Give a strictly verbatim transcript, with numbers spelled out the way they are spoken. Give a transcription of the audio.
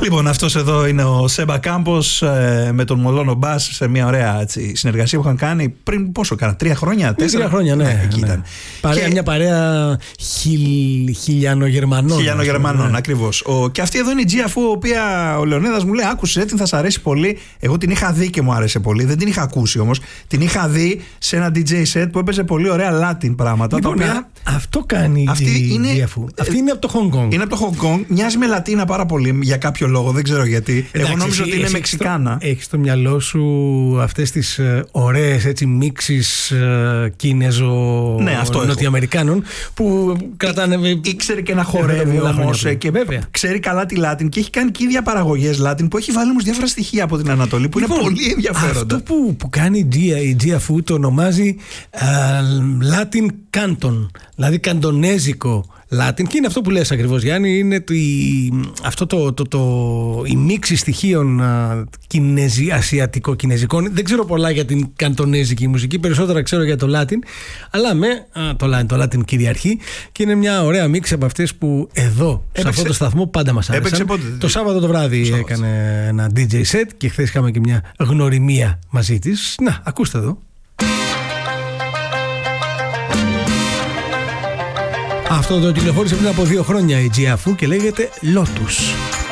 Λοιπόν, αυτός εδώ είναι ο Σέμπα Κάμπος ε, με τον Μολόνο Μπάς σε μια ωραία έτσι, συνεργασία που είχαν κάνει πριν πόσο κάνα, τρία χρόνια, τέσσερα. Τρία χρόνια, ναι. ναι, εκεί ναι. Ήταν. Παρέα, και... Μια παρέα χιλ, χιλιανογερμανών. Χιλιανογερμανών, ναι. Ακριβώς. Ο, και αυτή εδώ είναι η G, αφού οποία ο Λεωνίδας μου λέει: άκουσε, την θα σ' αρέσει πολύ. Εγώ την είχα δει και μου άρεσε πολύ. Δεν την είχα ακούσει όμως. Την είχα δει σε ένα ντι τζέι set που έπαιζε πολύ ωραία Latin πράγματα. Λοιπόν, τα οποία... Αυτό κάνει αυτή η είναι... G, αφού. Αυτή είναι από το Hong Kong. Είναι από το Hong Kong. Μοιάζει με Λατίνα πάρα πολύ για κάποιο λόγο. Δεν ξέρω γιατί. Εντάξει, εγώ νόμιζα ότι είναι Μεξικάνα. Έχεις στο μυαλό σου αυτές τις ε, ωραίες έτσι μίξεις ε, Κίνεζο-Νοτιοαμερικάνων, ναι, που κρατάνε. Ή, ήξερε και να χορεύει όμως. Και βέβαια. Ξέρει καλά τη Latin και έχει κάνει και ίδια παραγωγές Latin που έχει βάλει όμως διάφορα στοιχεία από την Ανατολή που λοιπόν, είναι πολύ ενδιαφέροντα. Αυτό που, που κάνει η G, η G αφού το ονομάζει uh, Latin Canton, δηλαδή καντονέζικο Latin, και είναι αυτό που λες ακριβώς, Γιάννη, είναι το, η, αυτό το, το, το, η μίξη στοιχείων κινεζι, ασιατικο-κινεζικών. Δεν ξέρω πολλά για την καντονέζικη μουσική, περισσότερα ξέρω για το Latin, αλλά με α, το, Latin, το Latin κυριαρχεί και είναι μια ωραία μίξη από αυτές που εδώ, έπαιξε, σε αυτό το σταθμό πάντα μας άρεσαν. Το Σάββατο το βράδυ το έκανε ένα ντι τζέι set και χθες είχαμε και μια γνωριμία μαζί της. Να, ακούστε εδώ. Αυτό το κυκλοφόρησε πριν από δύο χρόνια η G αφού και λέγεται Lotus.